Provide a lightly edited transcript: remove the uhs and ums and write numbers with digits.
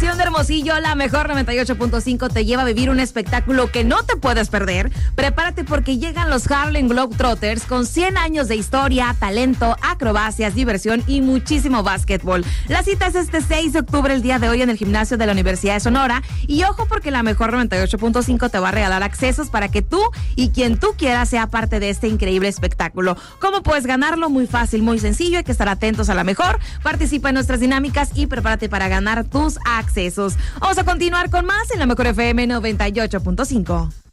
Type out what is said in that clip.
estación de Hermosillo, la mejor 98.5 te lleva a vivir un espectáculo que no te puedes perder. Prepárate porque llegan los Harlem Globetrotters con 100 años de historia, talento, acrobacias, diversión y muchísimo básquetbol. La cita es este 6 de octubre, el día de hoy, en el gimnasio de la Universidad de Sonora. Y ojo, porque la mejor 98.5 te va a regalar accesos para que tú y quien tú quieras sea parte de este increíble espectáculo. ¿Cómo puedes ganarlo? Muy fácil, muy sencillo. Hay que estar atentos a la mejor. Participa en nuestras dinámicas y prepárate para ganar tus accesos. Vamos a continuar con más en la mejor FM 98.5.